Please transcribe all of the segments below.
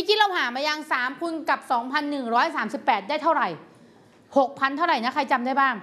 มื่อกี้เราหามายัง3คูณกับ 2,138 ได้เท่าไหร่ 6,000 เท่าไหร่นะใครจำได้บ้าง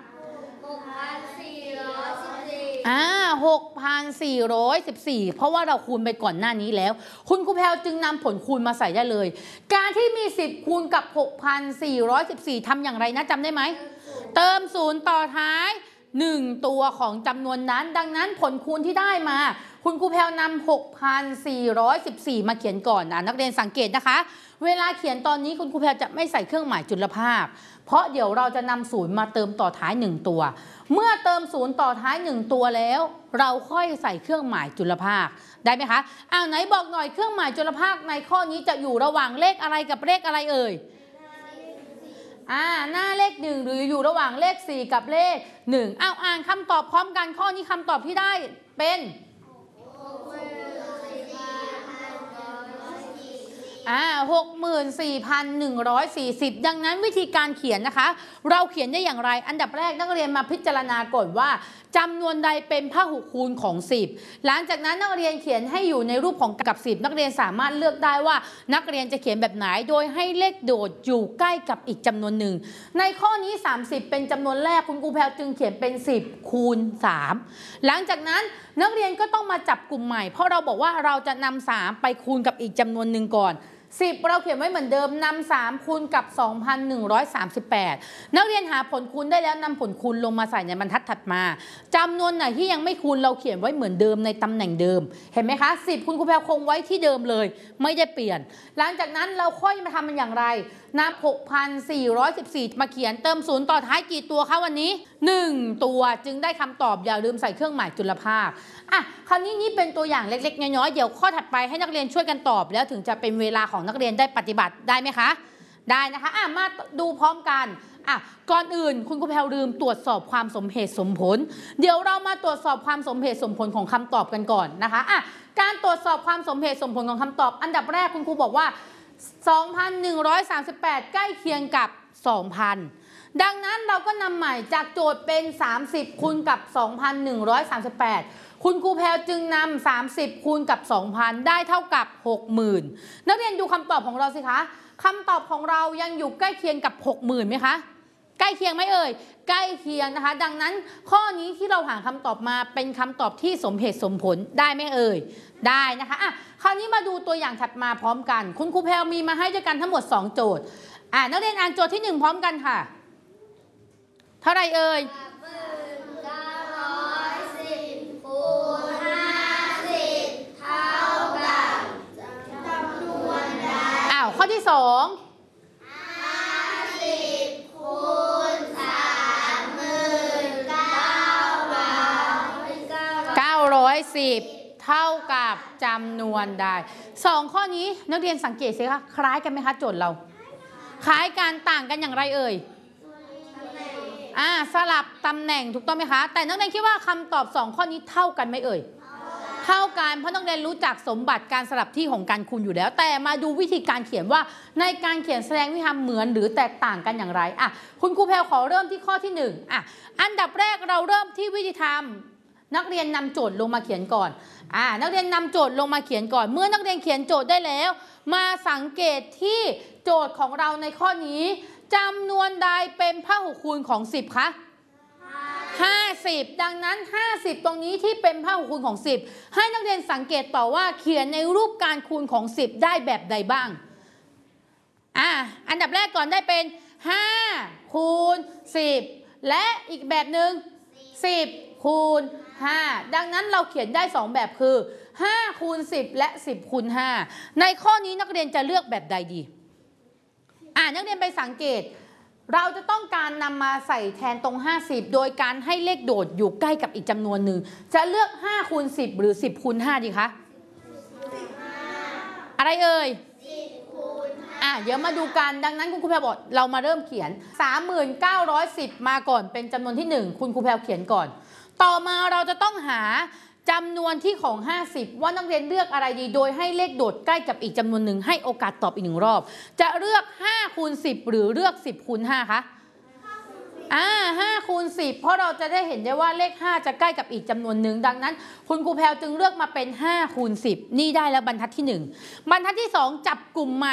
6,414 เพราะว่าเราคูณไปก่อนหน้านี้แล้วคุณครูแพลวจึงนำผลคูณมาใส่ได้เลยการที่มี10คูณกับ 6,414 ทำอย่างไรนะจำได้ไหมเติม0ต่อท้าย1ตัวของจำนวนนั้นดังนั้นผลคูณที่ได้มาคุณครูแพลวนำ 6,414 มาเขียนก่อนนักเรียนสังเกตนะคะเวลาเขียนตอนนี้คุณครูแพลวจะไม่ใส่เครื่องหมายจุลภาคเพราะเดี๋ยวเราจะนำ0มาเติมต่อท้าย1ตัวเมื่อเติม0ต่อท้าย1ตัวแล้วเราค่อยใส่เครื่องหมายจุลภาคได้ไหมคะไหนบอกหน่อยเครื่องหมายจุลภาคในข้อนี้จะอยู่ระหว่างเลขอะไรกับเลขอะไรเอ่ยหน้าเลข1หรืออยู่ระหว่างเลข4กับเลข1อ่านคำตอบพร้อมกันข้อนี้คำตอบที่ได้เป็น64,140 ดังนั้นวิธีการเขียนนะคะเราเขียนได้อย่างไรอันดับแรกนักเรียนมาพิจารณาก่อนว่าจำนวนใดเป็นพหุคูณของ10หลังจากนั้นนักเรียนเขียนให้อยู่ในรูปของกับ10นักเรียนสามารถเลือกได้ว่านักเรียนจะเขียนแบบไหนโดยให้เลขโดดอยู่ใกล้กับอีกจำนวนหนึ่งในข้อนี้30เป็นจำนวนแรกคุณครูแพลวจึงเขียนเป็น10คูณ3หลังจากนั้นนักเรียนก็ต้องมาจับกลุ่มใหม่เพราะเราบอกว่าเราจะนำ3ไปคูณกับอีกจำนวนหนึ่งก่อน10เราเขียนไว้เหมือนเดิมนำ3คูณกับ 2,138 นักเรียนหาผลคูณได้แล้วนำผลคูณลงมาใส่ในบรรทัดถัดมาจำนวนไหนที่ยังไม่คูณเราเขียนไว้เหมือนเดิมในตำแหน่งเดิมเห็นไหมคะ10คุณครูแพลวคงไว้ที่เดิมเลยไม่ได้เปลี่ยนหลังจากนั้นเราค่อยมาทำมันอย่างไรนำ 6,414 มาเขียนเติม0ต่อท้ายกี่ตัวคะวันนี้1ตัวจึงได้คำตอบอย่าลืมใส่เครื่องหมายจุลภาคคราวนี้นี่เป็นตัวอย่างเล็กๆน้อยๆเดี๋ยวข้อถัดไปให้นักเรียนช่วยกันตอบแล้วถึงจะเป็นเวลาของนักเรียนได้ปฏิบัติได้ไหมคะได้นะคะมาดูพร้อมกันก่อนอื่นคุณครูแพลวลืมตรวจสอบความสมเหตุสมผลเดี๋ยวเรามาตรวจสอบความสมเหตุสมผลของคำตอบกันก่อนนะคะการตรวจสอบความสมเหตุสมผลของคำตอบอันดับแรกคุณครูบอกว่า 2,138 ใกล้เคียงกับ 2,000 ดังนั้นเราก็นำใหม่จากโจทย์เป็น30คูณกับ 2,138 คุณครูแพลวจึงนำ30คูณกับ 2,000 ได้เท่ากับ 60,000 นักเรียนดูคำตอบของเราสิคะคำตอบของเรายังอยู่ใกล้เคียงกับ 60,000 ไหมคะใกล้เคียงไหมเอ่ยใกล้เคียงนะคะดังนั้นข้อนี้ที่เราหาคำตอบมาเป็นคำตอบที่สมเหตุสมผลได้ไหมเอ่ยได้นะคะคราวนี้มาดูตัวอย่างถัดมาพร้อมกันคุณครูแพลวมีมาให้ด้วยกันทั้งหมด2โจทย์นักเรียนอ่านโจทย์ที่1พร้อมกันค่ะเท่าไรเอ่ยข้อที่2 50คูณ 39,910 เท่ากับจำนวนใด2ข้อนี้นักเรียนสังเกตสิคะคล้ายกันไหมคะโจทย์เราคล้ายกันต่างกันอย่างไรเอ่ยสลับตำแหน่งถูกต้องไหมคะแต่นักเรียนคิดว่าคำตอบ2ข้อนี้เท่ากันไหมเอ่ยเท่ากันเพราะนักเรียนรู้จักสมบัติการสลับที่ของการคูณอยู่แล้วแต่มาดูวิธีการเขียนว่าในการเขียนแสดงวิธีทำเหมือนหรือแตกต่างกันอย่างไรคุณครูแพลวขอเริ่มที่ข้อที่1อันดับแรกเราเริ่มที่วิธีทำนักเรียนนำโจทย์ลงมาเขียนก่อนนักเรียนนำโจทย์ลงมาเขียนก่อนเมื่อนักเรียนเขียนโจทย์ได้แล้วมาสังเกตที่โจทย์ของเราในข้อนี้จำนวนใดเป็นพหุคูณของ10คะ50ดังนั้น50ตรงนี้ที่เป็นพหุคูณของ10ให้นักเรียนสังเกตต่อว่าเขียนในรูปการคูณของ10ได้แบบใดบ้างอันดับแรกก่อนได้เป็น5คูณ10และอีกแบบหนึ่ง10คูณ5ดังนั้นเราเขียนได้2แบบคือ5คูณ10และ10คูณ5ในข้อนี้นักเรียนจะเลือกแบบใดดีนักเรียนไปสังเกตเราจะต้องการนำมาใส่แทนตรง50โดยการให้เลขโดดอยู่ใกล้กับอีกจำนวนหนึ่งจะเลือก5คูณ10หรือ10คูณ5ดีคะอะไรเอ่ย10คูณ5เดี๋ยวมาดูกันดังนั้นคุณครูแพลวบอกเรามาเริ่มเขียน 3910 มาก่อนเป็นจำนวนที่1คุณครูแพลวเขียนก่อนต่อมาเราจะต้องหาจำนวนที่ของ50ว่านักเรียนเลือกอะไรดีโดยให้เลขโดดใกล้กับอีกจำนวนหนึ่งให้โอกาสตอบอีก1รอบจะเลือก5คูณ10หรือเลือก10คูณ5คะ5คูณ10เพราะเราจะได้เห็นได้ว่าเลข5จะใกล้กับอีกจำนวนหนึ่งดังนั้นคุณครูแพลวจึงเลือกมาเป็น5คูณ10นี่ได้แล้วบรรทัดที่1บรรทัดที่2จับกลุ่มใหม่